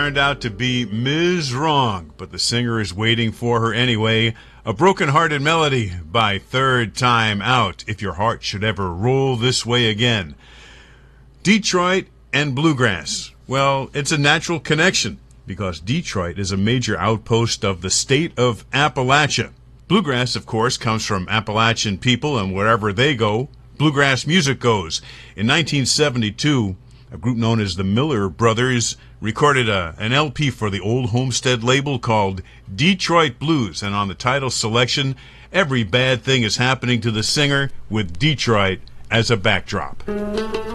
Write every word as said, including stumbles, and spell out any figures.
Turned out to be Miz Wrong, but the singer is waiting for her anyway. A broken-hearted melody by Third Time Out, If Your Heart Should Ever Roll This Way Again. Detroit and bluegrass. Well, it's a natural connection because Detroit is a major outpost of the state of Appalachia. Bluegrass, of course, comes from Appalachian people, and wherever they go, bluegrass music goes. In nineteen seventy-two, a group known as the Miller Brothers recorded a, an L P for the Old Homestead label called Detroit Blues, and on the title selection, every bad thing is happening to the singer with Detroit as a backdrop.